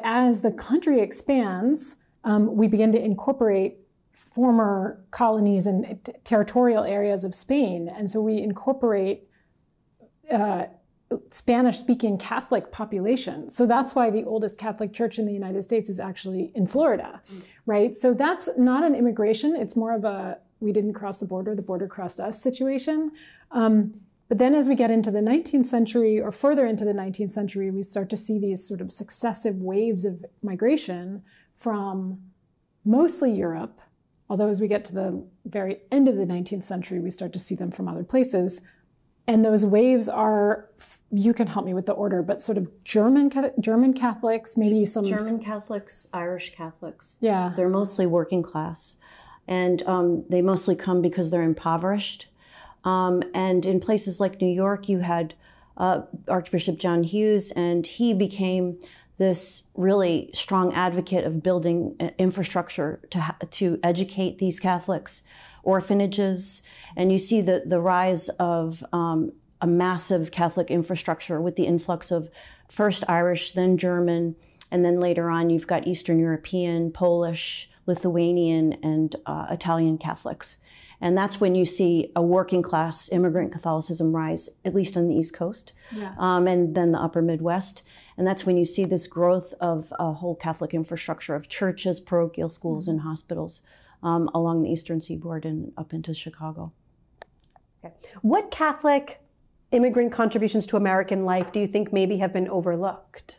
as the country expands, we begin to incorporate former colonies and territorial areas of Spain. And so we incorporate Spanish-speaking Catholic population. So that's why the oldest Catholic church in the United States is actually in Florida, right? So that's not an immigration. It's more of a, we didn't cross the border crossed us situation. But then as we get into the 19th century or further into the 19th century, we start to see these sort of successive waves of migration from mostly Europe, although as we get to the very end of the 19th century, we start to see them from other places. And those waves are, you can help me with the order, but sort of German Catholics, maybe some... German Catholics, Irish Catholics. Yeah. They're mostly working class. And they mostly come because they're impoverished. And in places like New York, you had Archbishop John Hughes, and he became this really strong advocate of building infrastructure to educate these Catholics, orphanages, and you see the rise of a massive Catholic infrastructure with the influx of first Irish, then German, and then later on you've got Eastern European, Polish, Lithuanian, and Italian Catholics. And that's when you see a working class immigrant Catholicism rise, at least on the East Coast, and then the upper Midwest. And that's when you see this growth of a whole Catholic infrastructure of churches, parochial schools, and hospitals along the Eastern Seaboard and up into Chicago. Okay. What Catholic immigrant contributions to American life do you think maybe have been overlooked?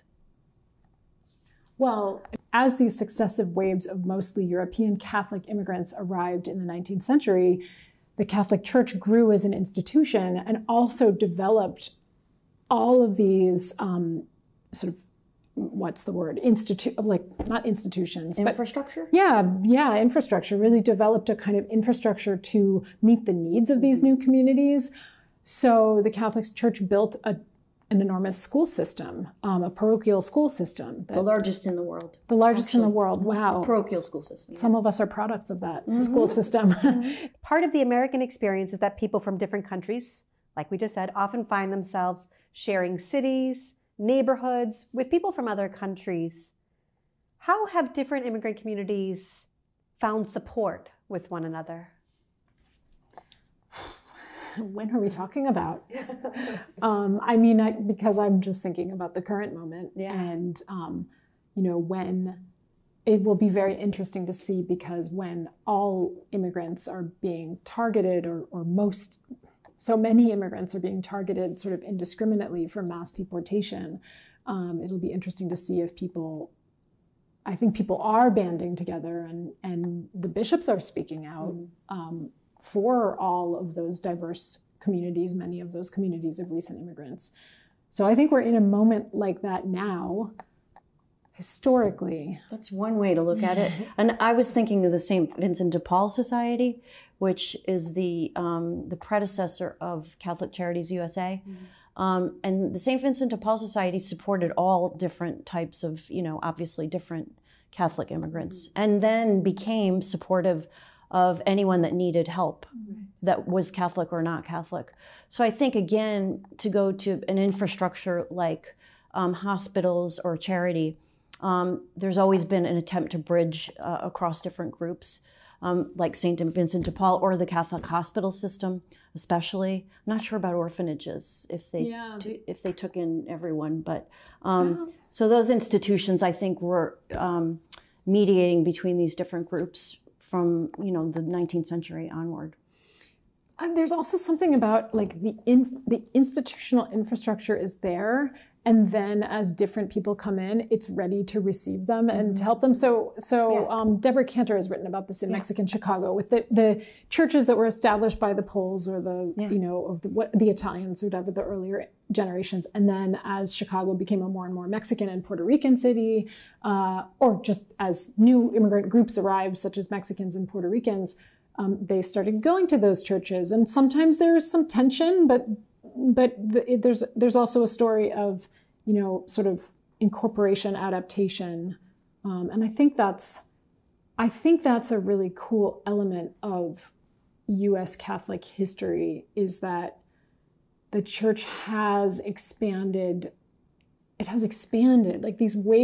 Well, as these successive waves of mostly European Catholic immigrants arrived in the 19th century, the Catholic Church grew as an institution and also developed all of these sort of, what's the word? Not institutions. Infrastructure? But infrastructure. Really developed a kind of infrastructure to meet the needs of these new communities. So the Catholic Church built an enormous school system, a parochial school system. The largest in the world. The largest in the world, wow. A parochial school system. Some of us are products of that school system. Part of the American experience is that people from different countries, like we just said, often find themselves sharing cities, neighborhoods with people from other countries. How have different immigrant communities found support with one another? When are we talking about? Because I'm just thinking about the current moment. Yeah. And, when it will be very interesting to see, because when all immigrants are being targeted or so many immigrants are being targeted sort of indiscriminately for mass deportation, it'll be interesting to see if I think people are banding together and the bishops are speaking out for all of those diverse communities, many of those communities of recent immigrants. So I think we're in a moment like that now, historically. That's one way to look at it. And I was thinking of the St. Vincent de Paul Society, which is the predecessor of Catholic Charities USA. And the St. Vincent de Paul Society supported all different types of, obviously different Catholic immigrants, and then became supportive of anyone that needed help, that was Catholic or not Catholic. So I think, again, to go to an infrastructure like hospitals or charity, there's always been an attempt to bridge across different groups, like St. Vincent de Paul or the Catholic hospital system, especially. I'm not sure about orphanages, if they took in everyone, but so those institutions, I think, were mediating between these different groups from the 19th century onward. There's also something about the institutional infrastructure is there, and then as different people come in, it's ready to receive them and to help them. So Deborah Cantor has written about this in Mexican Chicago with the churches that were established by the Poles or the Italians or whatever, the earlier generations, and then as Chicago became a more and more Mexican and Puerto Rican city, or just as new immigrant groups arrived, such as Mexicans and Puerto Ricans, they started going to those churches, and sometimes there's some tension, but there's also a story of sort of incorporation, adaptation, and I think that's a really cool element of U.S. Catholic history, is that the church has expanded. It has expanded, like these waves